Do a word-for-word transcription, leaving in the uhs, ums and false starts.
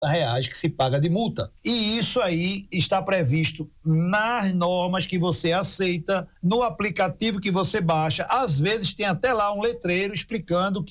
reais que se paga de multa. E isso aí está previsto nas normas que você aceita, no aplicativo que você baixa. Às vezes tem até lá um letreiro explicando